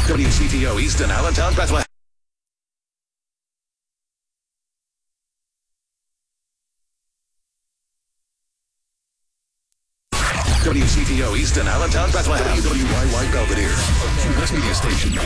WCTO Easton, Allentown, Bethlehem. WCTO Easton, Allentown, Bethlehem. WYY Belvedere, a Mass Media Station.